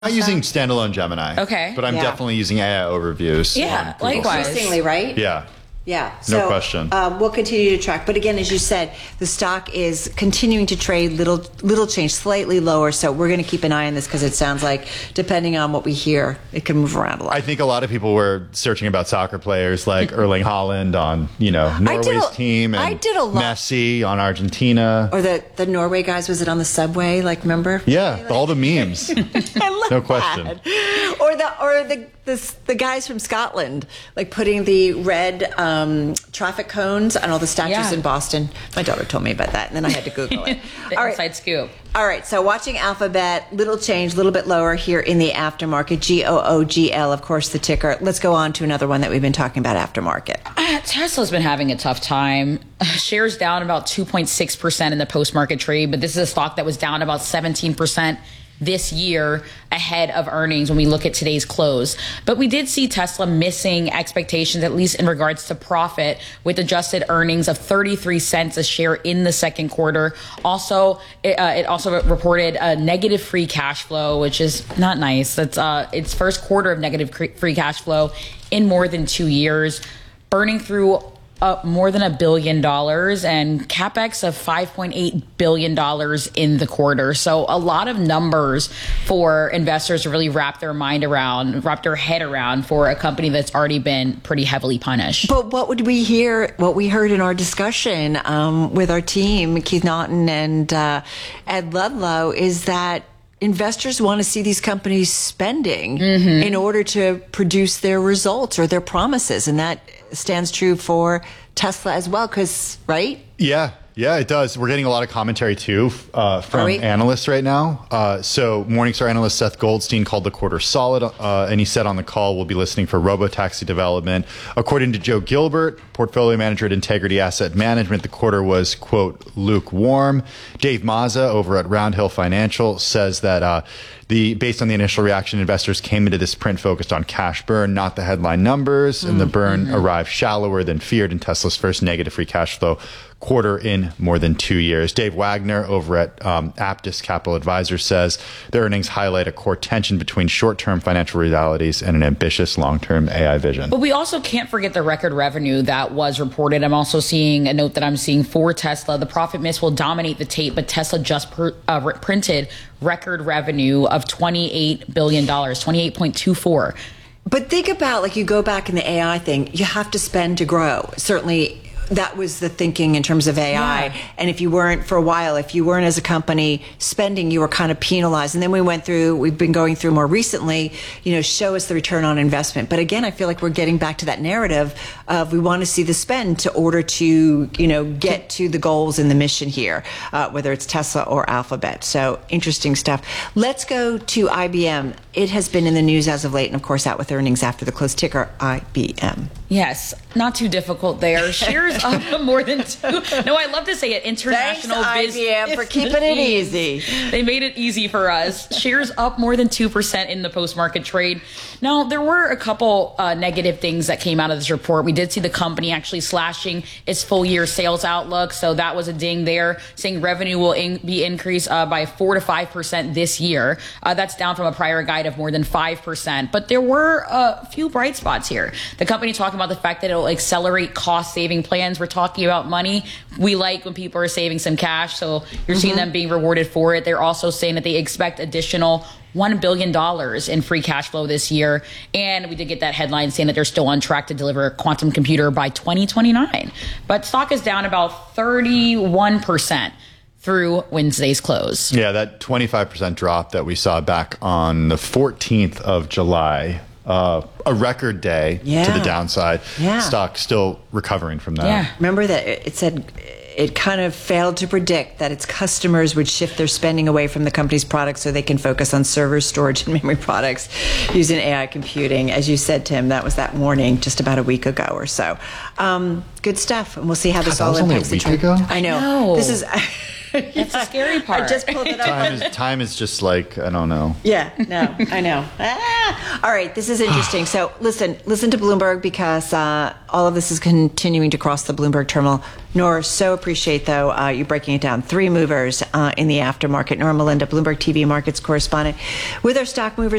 I'm using standalone Gemini. Okay. But I'm definitely using AI overviews. Yeah, on Google likewise. Search. Increasingly, right? Yeah. Yeah. No question. We'll continue to track. But again, as you said, the stock is continuing to trade little change, slightly lower. So we're going to keep an eye on this because it sounds like, depending on what we hear, it can move around a lot. I think a lot of people were searching about soccer players like Erling Haaland on, Norway's team, and I did a lot. Messi on Argentina. Or the Norway guys, was it on the subway? Like, remember? Yeah, all the memes. I love No question. that. Or the guys from Scotland, like putting the red traffic cones on all the statues in Boston. My daughter told me about that, and then I had to Google it. The inside scoop. All right, so watching Alphabet, little change, a little bit lower here in the aftermarket. GOOGL, of course, the ticker. Let's go on to another one that we've been talking about, aftermarket. Tesla's been having a tough time. Shares down about 2.6% in the post-market trade, but this is a stock that was down about 17% this year ahead of earnings when we look at today's close. But we did see Tesla missing expectations, at least in regards to profit, with adjusted earnings of 33 cents a share in the second quarter. Also, it also reported a negative free cash flow, which is not nice. That's its first quarter of negative free cash flow in more than 2 years, burning through more than $1 billion and capex of $5.8 billion in the quarter. So a lot of numbers for investors to really wrap their head around for a company that's already been pretty heavily punished. But what we heard in our discussion with our team, Keith Naughton and Ed Ludlow, is that investors want to see these companies spending in order to produce their results or their promises. And that stands true for Tesla as well, right? Yeah, it does. We're getting a lot of commentary, too, from analysts right now. So Morningstar analyst Seth Goldstein called the quarter solid, and he said on the call, we'll be listening for robotaxi development. According to Joe Gilbert, portfolio manager at Integrity Asset Management, the quarter was, quote, lukewarm. Dave Mazza over at Roundhill Financial says that based on the initial reaction, investors came into this print focused on cash burn, not the headline numbers, and the burn arrived shallower than feared in Tesla's first negative free cash flow quarter in more than 2 years. Dave Wagner over at Aptus Capital Advisors says their earnings highlight a core tension between short-term financial realities and an ambitious long-term AI vision. But we also can't forget the record revenue that was reported. I'm also seeing a note that I'm seeing for Tesla. The profit miss will dominate the tape, but Tesla just printed record revenue of $28 billion, 28.24. But think about, like, you go back in the AI thing, you have to spend to grow. Certainly, that was the thinking in terms of AI. Yeah. And if you weren't as a company spending, you were kind of penalized. And then we've been going through more recently, show us the return on investment. But again, I feel like we're getting back to that narrative of we want to see the spend to order to, get to the goals and the mission here, whether it's Tesla or Alphabet. So interesting stuff. Let's go to IBM. It has been in the news as of late, and of course out with earnings after the close, ticker IBM. Yes, not too difficult there. Shares up more than two. No, I love to say it. International Thanks, IBM, for keeping it easy. They made it easy for us. Shares up more than 2% in the post-market trade. Now, there were a couple negative things that came out of this report. We did see the company actually slashing its full-year sales outlook, so that was a ding there, saying revenue will be increased by 4 to 5% this year. That's down from a prior guide of more than 5%. But there were a few bright spots here. The company talking about the fact that it will accelerate cost-saving plans. We're talking about money. We like when people are saving some cash, so you're seeing them being rewarded for it. They're also saying that they expect additional $1 billion in free cash flow this year. And we did get that headline saying that they're still on track to deliver a quantum computer by 2029. But stock is down about 31% through Wednesday's close. Yeah, that 25% drop that we saw back on the 14th of July, a record day to the downside. Yeah. Stock still recovering from that. Yeah. Remember that it said it kind of failed to predict that its customers would shift their spending away from the company's products so they can focus on server storage and memory products using AI computing. As you said, Tim, that was that warning just about a week ago or so. Good stuff. And we'll see how this all impacts the trend. Ago? I know. This is... That's the scary part. I just pulled it up. Time is just like, I don't know. Yeah, no, I know. All right, this is interesting. So listen to Bloomberg, because all of this is continuing to cross the Bloomberg terminal. Nora, so appreciate, though, you breaking it down. 3 movers in the aftermarket. Nora Melinda, Bloomberg TV markets correspondent, with our stock movers.